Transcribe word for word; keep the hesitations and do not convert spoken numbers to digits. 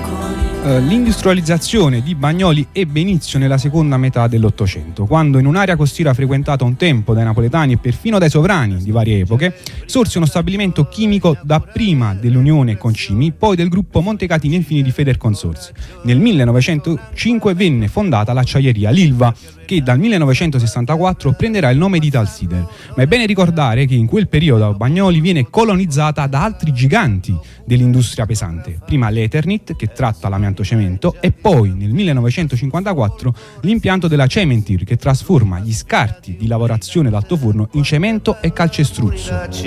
L'industrializzazione di Bagnoli ebbe inizio nella seconda metà dell'Ottocento, quando in un'area costiera frequentata un tempo dai napoletani e perfino dai sovrani di varie epoche, sorse uno stabilimento chimico dapprima dell'Unione Concimi, poi del gruppo Montecatini e infine di Federconsorzi. Nel millenovecentocinque venne fondata l'acciaieria L'Ilva, che dal millenovecentosessantaquattro prenderà il nome di Italsider. Ma è bene ricordare che in quel periodo Bagnoli viene colonizzata da altri giganti dell'industria pesante. Prima l'Eternit, che tratta l'amianto cemento, e poi nel millenovecentocinquantaquattro l'impianto della Cementir, che trasforma gli scarti di lavorazione d'altoforno in cemento e calcestruzzo.